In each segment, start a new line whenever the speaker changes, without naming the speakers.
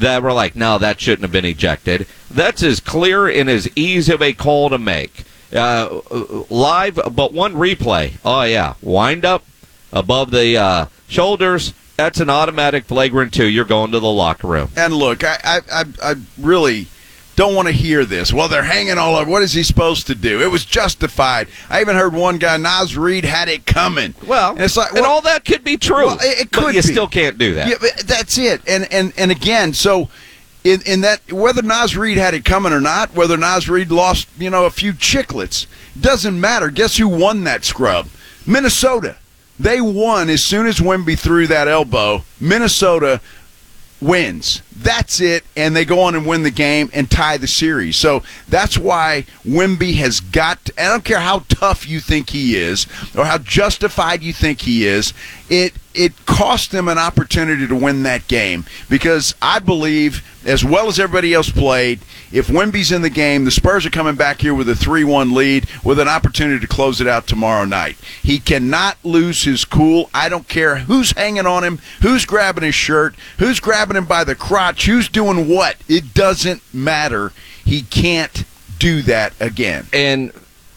that were like, no, that shouldn't have been ejected. That's as clear and as easy of a call to make. Live, but one replay. Oh, yeah. Wind up above the shoulders. That's an automatic flagrant 2. You're going to the locker room.
And look, I really don't want to hear this. Well, they're hanging all over. What is he supposed to do? It was justified. I even heard one guy, Naz Reid, had it coming.
Well,
and it's like,
and all that could be true.
Well, it could
but you
be.
Still can't do that.
Yeah, but that's it. And again, so in that, whether Naz Reid had it coming or not, whether Naz Reid lost, a few chiclets, doesn't matter. Guess who won that scrub? Minnesota. They won as soon as Wemby threw that elbow. Minnesota wins. That's it, and they go on and win the game and tie the series. So that's why Wemby has got to, I don't care how tough you think he is or how justified you think he is, it cost them an opportunity to win that game, because I believe, as well as everybody else played, if Wemby's in the game, the Spurs are coming back here with a 3-1 lead with an opportunity to close it out tomorrow night. He cannot lose his cool. I don't care who's hanging on him, who's grabbing his shirt, who's grabbing him by the crotch, who's doing what. It doesn't matter. He can't do that again.
And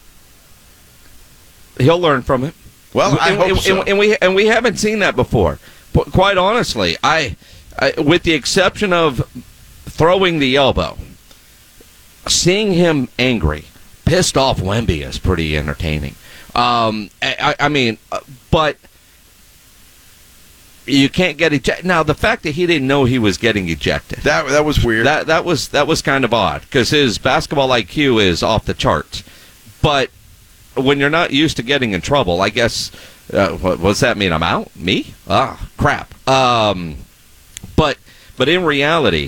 he'll learn from it.
Well, I hope so.
And we haven't seen that before. But quite honestly, I with the exception of throwing the elbow, seeing him angry, pissed off Wemby is pretty entertaining. I mean, but you can't get ejected. Now, the fact that he didn't know he was getting ejected.
That was weird.
That was kind of odd, because his basketball IQ is off the charts. But when you're not used to getting in trouble, I guess, what's that mean? I'm out? Me? Ah, crap. But in reality,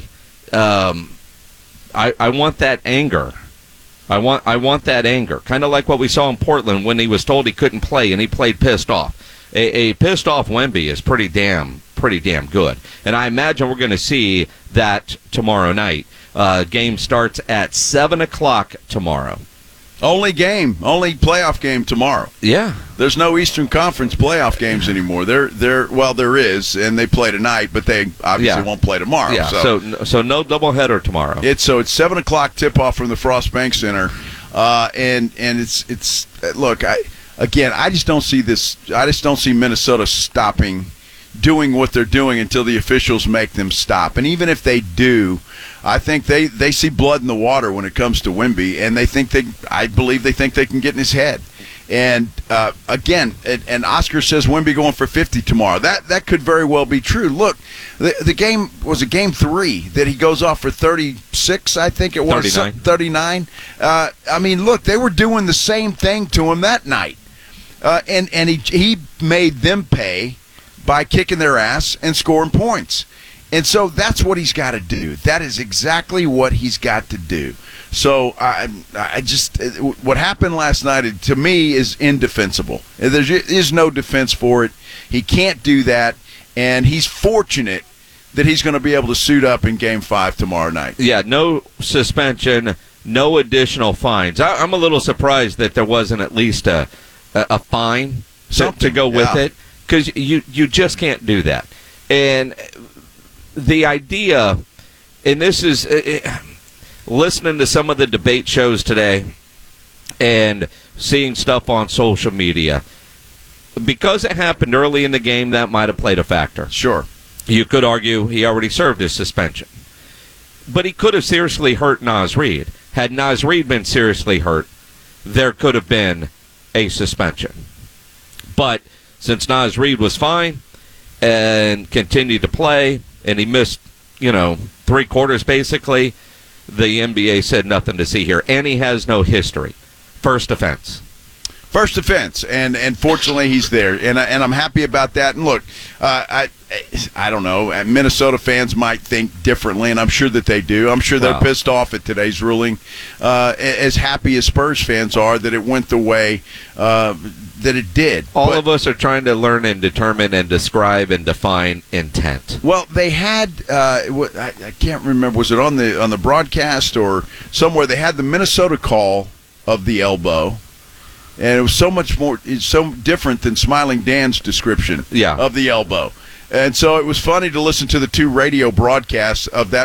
I want that anger. I want that anger. Kind of like what we saw in Portland when he was told he couldn't play and he played pissed off. A pissed off Wemby is pretty damn good. And I imagine we're going to see that tomorrow night. Game starts at 7 o'clock tomorrow.
Only playoff game tomorrow.
Yeah.
There's no Eastern Conference playoff games anymore. There is, and they play tonight, but they obviously won't play tomorrow.
Yeah. So no doubleheader tomorrow.
It's 7 o'clock tip off from the Frost Bank Center, and it's look, I just don't see this. I just don't see Minnesota doing what they're doing until the officials make them stop. And even if they do, I think they see blood in the water when it comes to Wemby, and I believe they think they can get in his head. And again, and Oscar says Wemby going for 50 tomorrow. That could very well be true. Look, the game was a game 3 that he goes off for 36, I think it was 39. I mean, look, they were doing the same thing to him that night, and he made them pay by kicking their ass and scoring points. And so that's what he's got to do. That is exactly what he's got to do. So I just what happened last night, to me, is indefensible. There is no defense for it. He can't do that, and he's fortunate that he's going to be able to suit up in Game 5 tomorrow night.
Yeah, no suspension, no additional fines. I'm a little surprised that there wasn't at least a fine to go with it, because you just can't do that. And the idea, and this is listening to some of the debate shows today and seeing stuff on social media, because it happened early in the game, that might have played a factor.
Sure.
You could argue he already served his suspension. But he could have seriously hurt Naz Reid. Had Naz Reid been seriously hurt, there could have been a suspension. But since Naz Reid was fine and continued to play, and he missed, 3 quarters basically, the NBA said nothing to see here. And he has no history. First offense.
First offense, and fortunately he's there, and I'm happy about that. And look, I don't know, Minnesota fans might think differently, and I'm sure that they do. I'm sure they're pissed off at today's ruling, as happy as Spurs fans are that it went the way that it did.
All of us are trying to learn and determine and describe and define intent.
Well, they had I can't remember, was it on the broadcast or somewhere, they had the Minnesota call of the elbow. And it was it's so different than Smiling Dan's description of the elbow. And so it was funny to listen to the 2 radio broadcasts of that